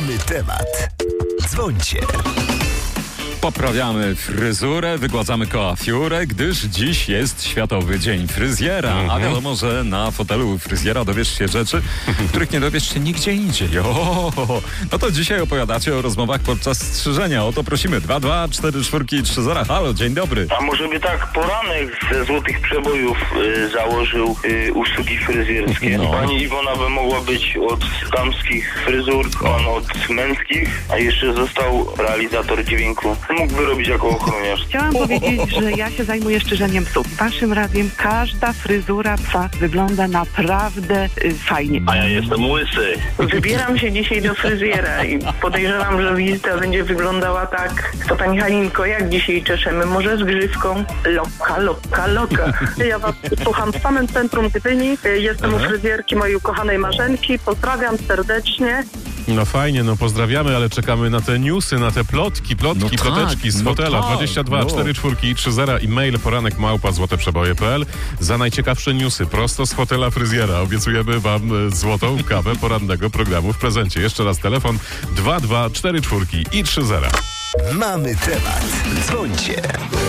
Mamy temat. Dzwońcie. Poprawiamy fryzurę, wygładzamy koafiurę, gdyż dziś jest Światowy Dzień Fryzjera. A wiadomo, że na fotelu fryzjera dowiesz się rzeczy, których nie dowiesz się nigdzie indziej. No to dzisiaj opowiadacie o rozmowach podczas strzyżenia. O to prosimy. 22443. Halo, dzień dobry. A może by tak poranek ze Złotych Przebojów założył usługi fryzjerskie? No. Pani Iwona by mogła być od damskich fryzur, pan od męskich, a jeszcze został realizator dźwięku. Mógłby robić jako ochroniarz. Chciałam powiedzieć, że ja się zajmuję strzyżeniem psów. Waszym radiem każda fryzura psa wygląda naprawdę fajnie. A ja jestem łysy. Wybieram się dzisiaj do fryzjera i podejrzewam, że wizyta będzie wyglądała tak. To pani Halinko, jak dzisiaj czeszemy? Może z grzywką? Loka. Ja was słucham w samym centrum Gdyni. Jestem u fryzjerki mojej ukochanej Marzenki. Pozdrawiam serdecznie. No fajnie, no pozdrawiamy, ale czekamy na te newsy, na te plotki, ploteczki z fotela. 22 44 i 30 i mail poranek@złoteprzeboje.pl za najciekawsze newsy prosto z fotela fryzjera. Obiecujemy wam złotą kawę porannego programu w prezencie. Jeszcze raz telefon 22 44 i 30. Mamy temat. Dzwońcie.